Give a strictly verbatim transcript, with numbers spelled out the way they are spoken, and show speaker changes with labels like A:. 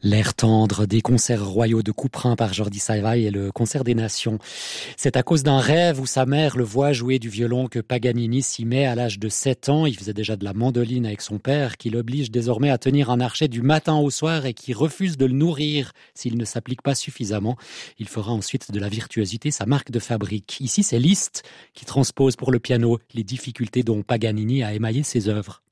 A: L'air tendre des concerts royaux de Couperin par Jordi Savall et le concert des Nations. C'est à cause d'un rêve où sa mère le voit jouer du violon que Paganini s'y met à l'âge de sept ans. Il faisait déjà de la mandoline avec son père, qui l'oblige désormais à tenir un archet du matin au soir et qui refuse de le nourrir s'il ne s'applique pas suffisamment. Il fera ensuite de la virtuosité sa marque de fabrique. Ici, c'est Liszt qui transpose pour le piano les difficultés dont Paganini a émaillé ses œuvres.